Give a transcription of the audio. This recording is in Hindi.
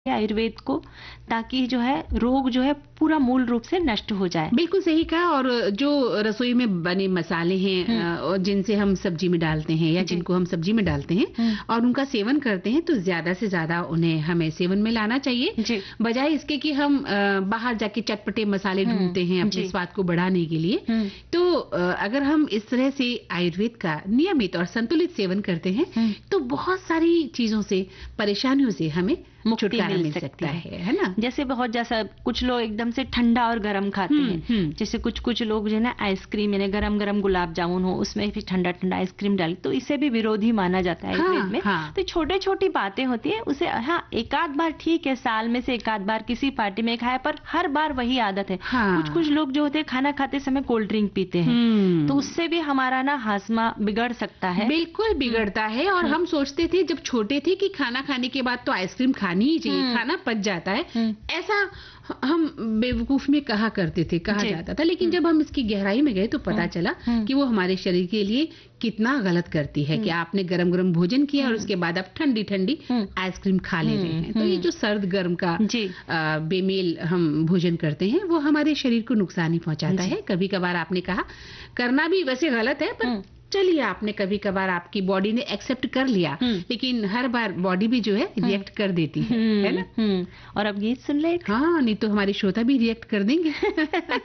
आयुर्वेद को, ताकि जो है रोग जो है पूरा मूल रूप से नष्ट हो जाए। बिल्कुल सही कहा। और जो रसोई में बने मसाले हैं और जिनसे हम सब्जी में डालते हैं या जिनको हम सब्जी में डालते हैं और उनका सेवन करते हैं, तो ज्यादा से ज्यादा उन्हें हमें सेवन में लाना चाहिए, बजाय इसके कि हम बाहर जाके चटपटे मसाले ढूंढते हैं अपने स्वाद को बढ़ाने के लिए। तो अगर हम इस तरह से आयुर्वेद का नियमित और संतुलित सेवन करते हैं तो बहुत सारी चीजों से, परेशानियों से हमें छुटकारा मिल सकता है ना। जैसे जैसा कुछ लोग एकदम से ठंडा और गरम खाते हैं, जैसे कुछ लोग जो है ना आइसक्रीम, यानी गरम गरम गुलाब जामुन हो उसमें भी ठंडा ठंडा आइसक्रीम डाली, तो इसे भी विरोधी माना जाता है आयुर्वेद में। तो छोटे छोटी बातें होती है, उसे एक आध बार ठीक है, साल में से एक आध बार किसी पार्टी में खाया, पर हर बार वही आदत है। कुछ लोग जो होते हैं खाना खाते समय कोल्ड ड्रिंक पीते हैं, तो उससे भी हमारा ना हाजमा बिगड़ सकता है। बिल्कुल बिगड़ता है। और हम सोचते थे जब छोटे थे कि खाना खाने के बाद तो आइसक्रीम खानी ही चाहिए, खाना पच जाता है, ऐसा हम बेवकूफ में कहा जाता था। लेकिन जब हम इसकी गहराई में गए तो पता चला कि वो हमारे शरीर के लिए कितना गलत करती है। कि आपने गरम गरम भोजन किया और उसके बाद आप ठंडी ठंडी आइसक्रीम खा ले रहे हैं, तो ये जो सर्द गर्म का बेमेल हम भोजन करते हैं वो हमारे शरीर को नुकसान ही पहुंचाता है। कभी कभार आपने कहा करना भी वैसे गलत है, पर चलिए आपने कभी कभार आपकी बॉडी ने एक्सेप्ट कर लिया, लेकिन हर बार बॉडी भी जो है रिएक्ट कर देती है ना। और अब गीत सुन ले। हाँ, नहीं तो हमारी श्रोता भी रिएक्ट कर देंगे।